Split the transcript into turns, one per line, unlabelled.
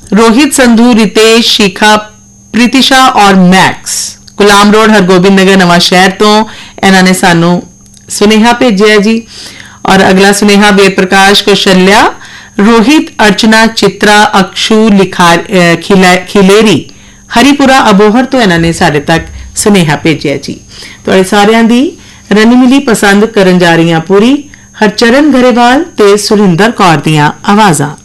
रोहित संधू, रितेश, शिखा, प्रीतिशा और मैक्स गुलाम रोड हरगोबिंद नगर नवा शहर तो इन्होंने सानू सुनेहा भेजा जी। और अगला सुनेहा वेद प्रकाश, कौशल्या, रोहित, अर्चना, चित्रा, अक्षु, खिलेरी, हरिपुरा अबोहर तो इन्होंने साढ़े तक सुनेहा भेजा जी। तो सारियां दी रनी मिली पसंद करन जा रही पूरी हरचरण गरेवाल ते सुरिंदर कौर दियां आवाज़ां।